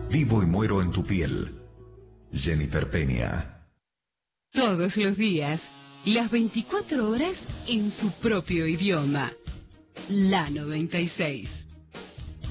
Vivo y muero en tu piel. Jennifer Peña. Todos los días, las 24 horas en su propio idioma. La 96.